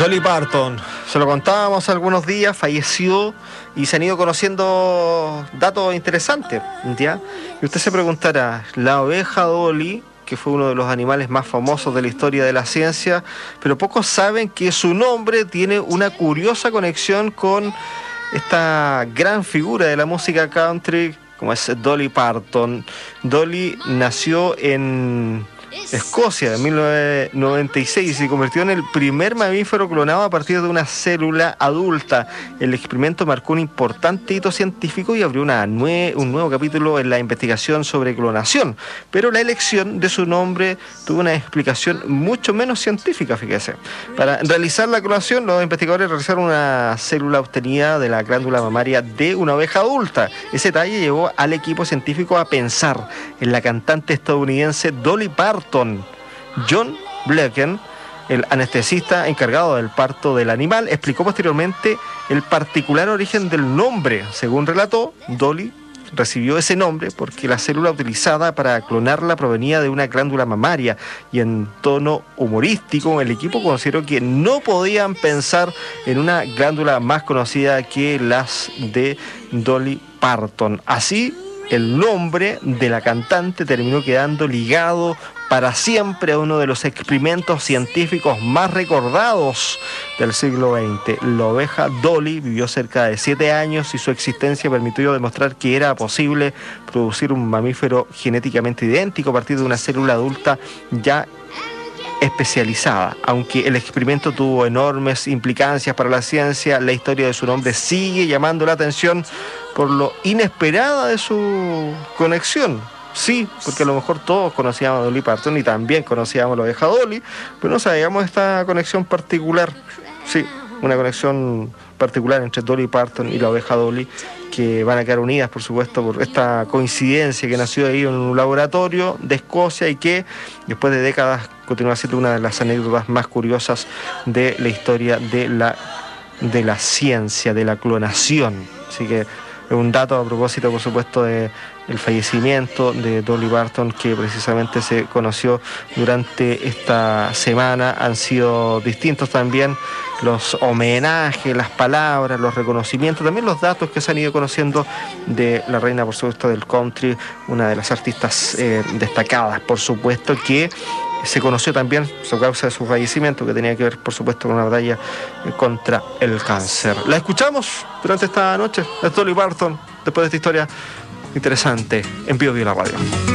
Dolly Parton, se lo contábamos hace algunos días, falleció y se han ido conociendo datos interesantes, ¿ya? Y usted se preguntará, la oveja Dolly, que fue uno de los animales más famosos de la historia de la ciencia, pero pocos saben que su nombre tiene una curiosa conexión con esta gran figura de la música country, como es Dolly Parton. Dolly nació en Escocia en 1996 y se convirtió en el primer mamífero clonado a partir de una célula adulta. El experimento marcó un importante hito científico y abrió un nuevo capítulo en la investigación sobre clonación, pero la elección de su nombre tuvo una explicación mucho menos científica, fíjese. Para realizar la clonación, los investigadores realizaron una célula obtenida de la glándula mamaria de una oveja adulta. Ese detalle llevó al equipo científico a pensar en la cantante estadounidense Dolly Parton. John Blecken, el anestesista encargado del parto del animal, explicó posteriormente el particular origen del nombre. Según relató, Dolly recibió ese nombre porque la célula utilizada para clonarla provenía de una glándula mamaria, y en tono humorístico el equipo consideró que no podían pensar en una glándula más conocida que las de Dolly Parton. Así, el nombre de la cantante terminó quedando ligado para siempre a uno de los experimentos científicos más recordados del siglo XX. La oveja Dolly vivió cerca de 7 años y su existencia permitió demostrar que era posible producir un mamífero genéticamente idéntico a partir de una célula adulta ya especializada. Aunque el experimento tuvo enormes implicancias para la ciencia, la historia de su nombre sigue llamando la atención por lo inesperada de su conexión. Sí, porque a lo mejor todos conocíamos a Dolly Parton y también conocíamos a la oveja Dolly, pero no sabíamos esta conexión particular. Sí, una conexión particular entre Dolly Parton y la oveja Dolly, que van a quedar unidas, por supuesto, por esta coincidencia que nació ahí en un laboratorio de Escocia y que después de décadas continúa siendo una de las anécdotas más curiosas de la historia de la ciencia, de la clonación. Así que es un dato a propósito, por supuesto, de el fallecimiento de Dolly Parton, que precisamente se conoció durante esta semana. Han sido distintos también los homenajes, las palabras, los reconocimientos, también los datos que se han ido conociendo de la reina, por supuesto, del country, una de las artistas destacadas, por supuesto, que se conoció también a causa de su fallecimiento, que tenía que ver, por supuesto, con una batalla contra el cáncer. La escuchamos durante esta noche, es Dolly Parton, después de esta historia interesante en Bio Bio la Radio.